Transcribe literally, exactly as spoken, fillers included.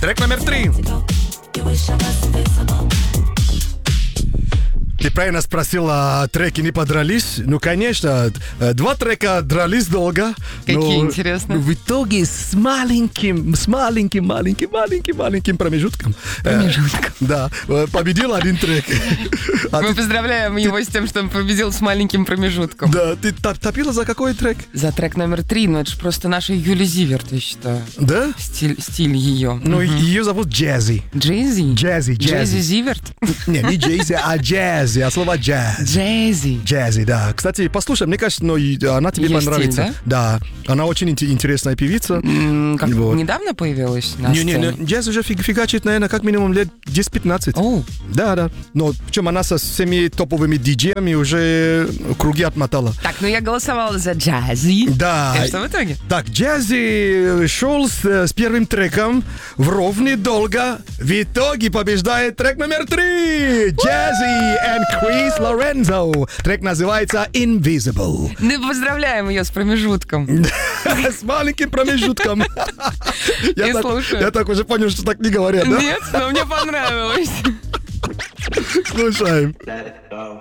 Трек номер три. Ты правильно спросила, треки не подрались? Ну, конечно, два трека дрались долго. Какие, но, интересно? Но в итоге с маленьким, с маленьким, маленьким, маленьким, маленьким промежутком. Промежутком. Э, да, победил один трек. А Мы ты, поздравляем его с тем, что он победил с маленьким промежутком. да, ты топ- топила за какой трек? За трек номер три, ну это же просто наша Юли Зиверт, я считаю. Да? Стиль, стиль ее. Ну, ее зовут Джези. Джейзи? Джези, Джейзи Джези. Зиверт? Не, не Джези, а Джези, а слово джаз. Джейзи. Джези, да. Кстати, послушай, мне кажется, ну, и она тебе Её понравится. стиль, да? Она очень ин- интересная певица. М, Как Вот. недавно появилась на Не, не, сцене? не, джаз уже фиг- фигачит, наверное, как минимум лет десять-пятнадцать. О, Да, да. Но причем она со всеми топовыми диджеями уже круги отмотала. так, ну я голосовала за Джази. Да. И что в итоге? Так, Джази шел с, с первым треком в ровне долго. В итоге побеждает трек номер три. Джази и Крис Лорензо. Трек называется Invisible. Ну, поздравляем ее с промежутком. С маленьким промежутком. Я И так- слушаю. Я так уже понял, что так не говорят, да? Нет, но мне понравилось. Слушаем. Let it go.